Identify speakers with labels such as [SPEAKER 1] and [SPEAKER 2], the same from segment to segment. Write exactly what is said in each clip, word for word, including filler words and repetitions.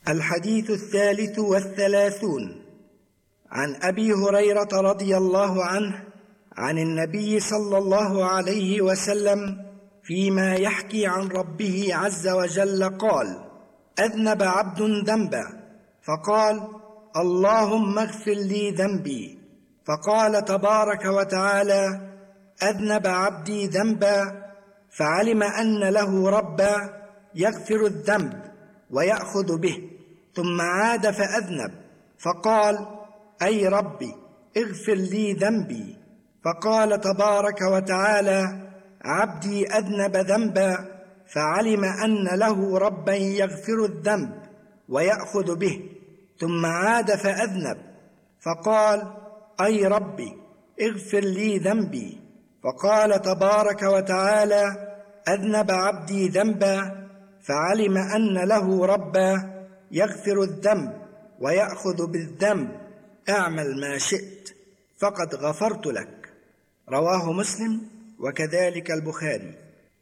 [SPEAKER 1] الحديث الثالث والثلاثون عن أبي هريرة رضي الله عنه عن النبي صلى الله عليه وسلم فيما يحكي عن ربه عز وجل قال: أذنب عبد ذنبا فقال: اللهم اغفر لي ذنبي، فقال تبارك وتعالى: أذنب عبدي ذنبا، فعلم أن له ربا يغفر الذنب ويأخذ به، ثم عاد فأذنب فقال: أي ربي اغفر لي ذنبي، فقال تبارك وتعالى: عبدي أذنب ذنبا، فعلم أن له ربا يغفر الذنب ويأخذ به، ثم عاد فأذنب فقال: أي ربي اغفر لي ذنبي، فقال تبارك وتعالى: أذنب عبدي ذنبا، فعلم أن له ربا يغفر الذنب ويأخذ بالذنب، اعمل ما شئت فقد غفرت لك. رواه مسلم وكذلك البخاري.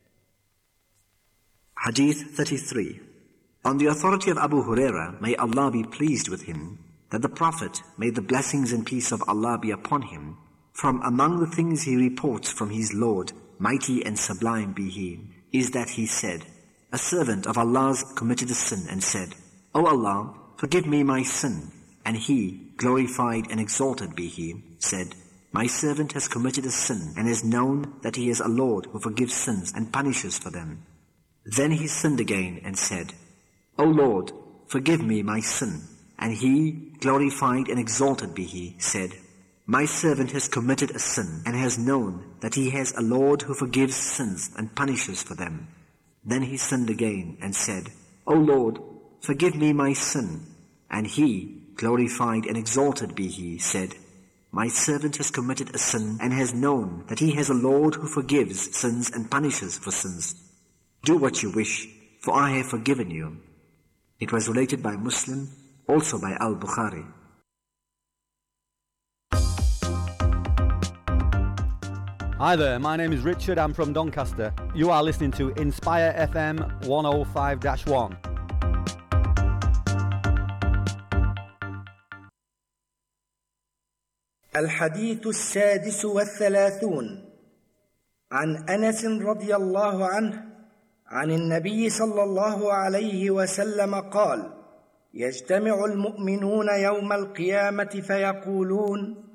[SPEAKER 2] Hadith thirty-three. On the authority of Abu Huraira, may Allah be pleased with him, that the Prophet, may the blessings and peace of Allah be upon him, from among the things he reports from his Lord, mighty and sublime be he, is that he said, a servant of Allah's committed a sin and said, O Allah, forgive me my sin. And he, glorified and exalted be he, said, my servant has committed a sin and has known that he is a Lord who forgives sins and punishes for them. Then he sinned again and said, O Lord, forgive me my sin. And he, glorified and exalted be he, said, my servant has committed a sin and has known that he has a Lord who forgives sins and punishes for them. Then he sinned again and said, O Lord, forgive me my sin. And he, glorified and exalted be he, said, my servant has committed a sin and has known that he has a Lord who forgives sins and punishes for sins. Do what you wish, for I have forgiven you. It was related by Muslim, also by Al-Bukhari.
[SPEAKER 3] Hi there, my name is Richard, I'm from Doncaster. You are listening to Inspire F M one oh five dash one.
[SPEAKER 1] الحديث السادس والثلاثون عن أنس رضي الله عنه عن النبي صلى الله عليه وسلم قال: يجتمع المؤمنون يوم القيامة فيقولون: